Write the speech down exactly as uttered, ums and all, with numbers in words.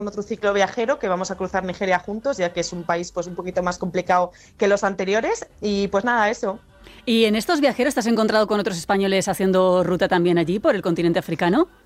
otro ciclo viajero que vamos a cruzar Nigeria juntos, ya que es un país pues un poquito más complicado que los anteriores. Y pues nada, eso. ¿Y en estos viajeros te has encontrado con otros españoles haciendo ruta también allí por el continente africano?